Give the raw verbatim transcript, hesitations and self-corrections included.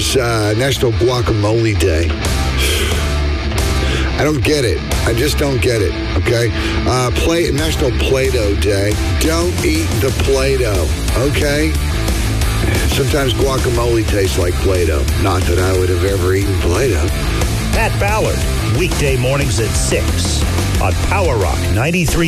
It's uh, National Guacamole Day. I don't get it. I just don't get it, okay? Uh, play, National Play-Doh Day. Don't eat the Play-Doh, okay? Sometimes guacamole tastes like Play-Doh. Not that I would have ever eaten Play-Doh. Pat Ballard, weekday mornings at six on Power Rock ninety-three.